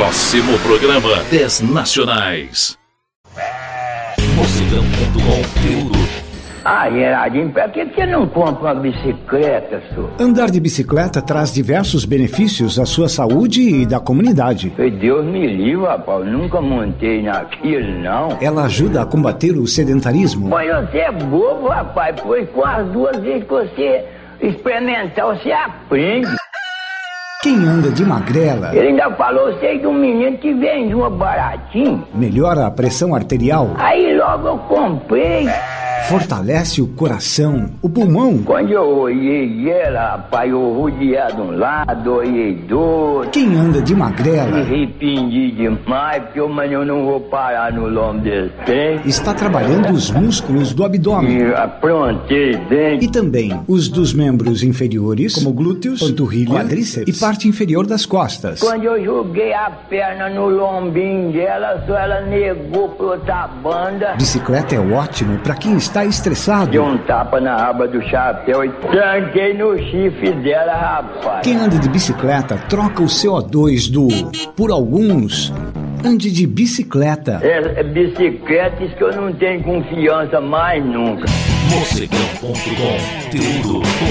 Próximo programa: 10 nacionais. Mocigão.com. Gerardinho, pra que você não compra uma bicicleta, senhor? Andar de bicicleta traz diversos benefícios à sua saúde e da comunidade. Deus me livre, rapaz, eu nunca montei naquilo, não. Ela ajuda a combater o sedentarismo. Mas você é bobo, rapaz, pois com as 2 vezes que você experimentar, você aprende. Quem anda de magrela... Ele ainda falou, sei de um menino que vende uma baratinho. Melhora a pressão arterial. Aí logo eu comprei. Fortalece o coração, o pulmão. Quando eu olhei ela, rapaz, eu rodeei de um lado, olhei do outro. Quem anda de magrela... Me arrependi demais, porque eu não vou parar no lombo desse trem. Está trabalhando os músculos do abdômen. E aprontei dentro. E também os dos membros inferiores, como glúteos, panturrilha, quadríceps e parte inferior das costas. Quando eu joguei a perna no lombinho dela, só ela negou pra outra banda. Bicicleta é ótimo para quem está estressado. Deu um tapa na aba do chapéu e tranquei no chifre dela, rapaz. Quem anda de bicicleta troca o CO2 do por alguns. Ande de bicicleta. É bicicleta, isso que eu não tenho confiança mais nunca. Mocigão.com. Conteúdo